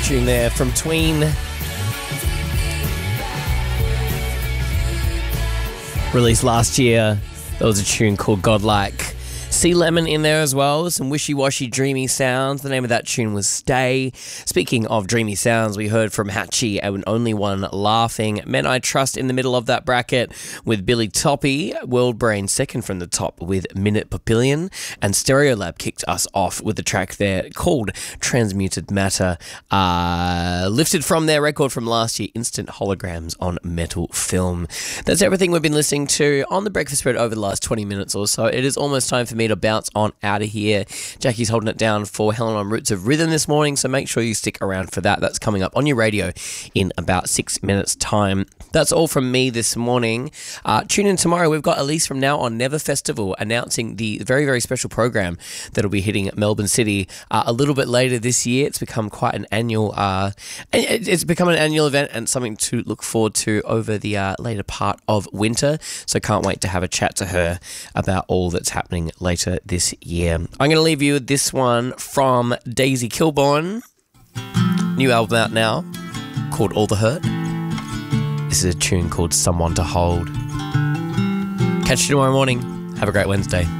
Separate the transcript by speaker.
Speaker 1: tune there from Tween. Released last year. There was a tune called Godlike. Sea Lemon in there as well, some wishy-washy dreamy sounds. The name of that tune was Stay. Speaking of dreamy sounds, we heard from Hatchie and Only One Laughing. Men I Trust in the middle of that bracket with Billy Toppy. World Brain second from the top with Minute Papillion. And Stereolab kicked us off with a track there called Transmuted Matter. Lifted from their record from last year, Instant Holograms on Metal Film. That's everything we've been listening to on the Breakfast Spread over the last 20 minutes or so. It is almost time for me to bounce on out of here. Jackie's holding it down for Helen on Roots of Rhythm this morning, so make sure you stick around for that. That's coming up on your radio in about 6 minutes' time. That's all from me this morning. Tune in tomorrow. We've got Elise from Now on Never Festival announcing the very, very special program that'll be hitting Melbourne City a little bit later this year. It's become quite an annual it's become an annual event and something to look forward to over the later part of winter, so can't wait to have a chat to her about all that's happening later this year. I'm going to leave you with this one from Daisy Kilborn. New album out now called All the Hurt. This is a tune called Someone to Hold. Catch you tomorrow morning. Have a great Wednesday.